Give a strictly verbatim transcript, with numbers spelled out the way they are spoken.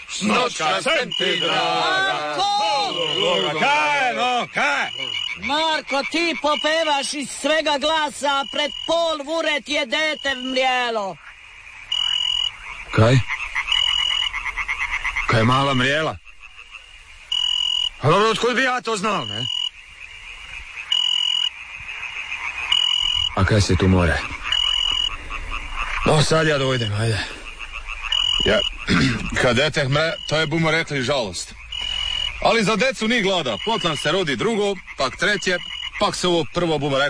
Snoća sem ti draga. Marko! Kaj, no, kaj? Marko, ti popevaš iz svega glasa, pred pol vuret je dete mrijelo. Kaj? Kaj je mala mrijela? A dobro, otkud bi ja to znao, ne? A kaj se tu more? No, sad ja dojdem, ajde. Ja, kad dete mre, to je bumo rekli žalost. Ali za decu ni glada, potom se rodi drugo, pak treće, pak se ovo prvo bumo rekli